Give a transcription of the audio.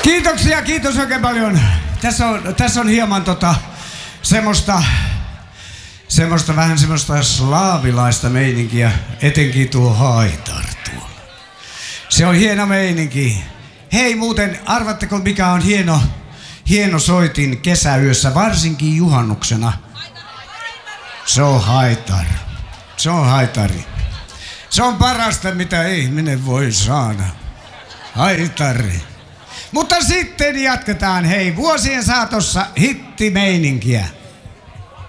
Kiitoksia, kiitos oikein paljon. Tässä on hieman semmoista vähän semmoista slaavilaista meininkiä, etenkin tuo haitar tuolla. Se on hieno meininki. Hei muuten, arvatteko mikä on hieno soitin kesäyössä, varsinkin juhannuksena? Se on haitar. Se on haitari. Se on parasta, mitä ihminen voi saada. Haitari. Mutta sitten jatketaan, hei, vuosien saatossa hittimeininkiä.